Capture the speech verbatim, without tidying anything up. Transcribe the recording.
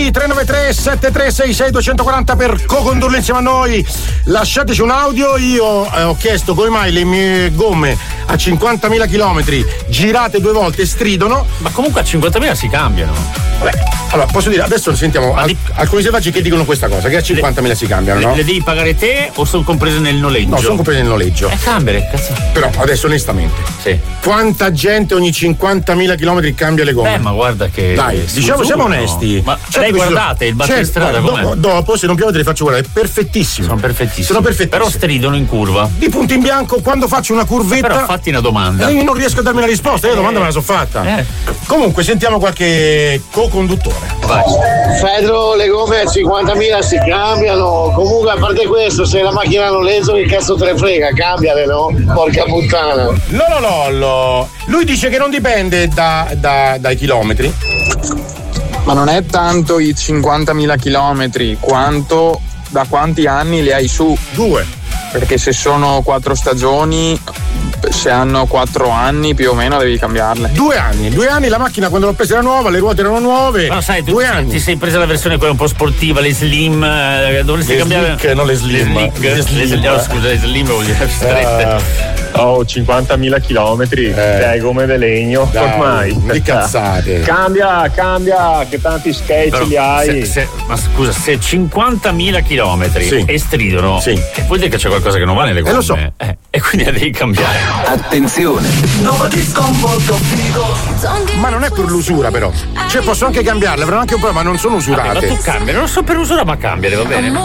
minuti. Tre nove tre sette tre sei sei due quattro zero per co-condurlo insieme a noi. Lasciateci un audio. Io eh, ho chiesto come mai le mie gomme a cinquantamila chilometri girate due volte stridono. Ma comunque a cinquantamila si cambiano. Vabbè, allora posso dire, adesso sentiamo al, di... alcuni selvaggi che dicono questa cosa, che a cinquantamila si cambiano, le, no? Le devi pagare te o sono comprese nel noleggio? No, sono comprese nel noleggio. Eh, cambiare, cazzo. Però adesso onestamente, sì. Quanta gente ogni cinquantamila chilometri cambia le gomme? Beh, ma guarda che. Dai, diciamo, siamo onesti. Ma certo, lei guardate il battistrada certo, com'è? Dopo, dopo, se non piove te le faccio guardare, è perfettissimo. Sono perfettissimi. Sono perfettissimi. Però stridono in curva. Di punto in bianco, quando faccio una curvetta. Però fatti una domanda. Io non riesco a darmi una risposta, io la domanda me la so fatta. Eh. Comunque, sentiamo qualche co-conduttore. Vai. Fedro, le gomme a cinquantamila si cambiano. Comunque, a parte questo, se la macchina a noleggio, che cazzo te ne frega? Cambiale, no? Porca puttana. Lolo Lollo. Lui dice che non dipende da, da, dai chilometri. Ma non è tanto i cinquantamila chilometri quanto da quanti anni li hai su. Due. Perché se sono quattro stagioni, se hanno quattro anni più o meno devi cambiarle. Due anni, due anni la macchina quando l'ho presa era nuova, le ruote erano nuove. Però sai, tu due ti, anni. ti sei presa la versione quella un po' sportiva, le slim, eh, dovresti le cambiare. Slick, non le slim. Le slick, le slim. le slim, oh, scusa, le slim vuol dire strette. Uh, oh, cinquantamila chilometri, eh. eh, gomme di legno. Dai, ormai. Che cazzate. Cambia, cambia, che tanti sketch Però, li hai. Se, se, ma scusa, se cinquantamila chilometri sì. e stridono, sì. eh, vuol dire che c'è qualcosa che non va nelle gomme. Eh, lo so. Eh, e quindi la devi cambiare. Attenzione, nuovo disco molto figo. Ma non è per l'usura, però. Cioè, posso anche cambiarle, avrò anche un po', ma non sono usurate. Vabbè, ma tu cambi, non so per usura, ma cambiare, va bene?